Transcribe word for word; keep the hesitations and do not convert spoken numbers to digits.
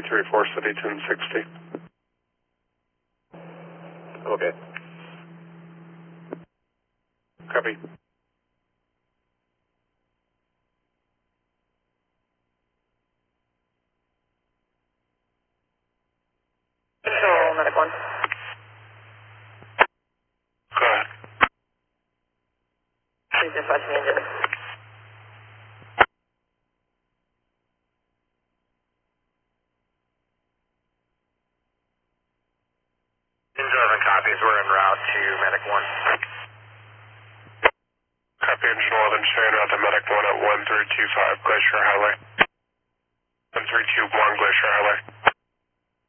three four, City ten sixty. Okay. Copy. Control, medic one. Go ahead. Please dispatch me engine. Engine eleven copies. We're en route to medic one. Copy, engine eleven, staying route to medic one at one three two five Glacier Highway. one three two one Glacier Highway.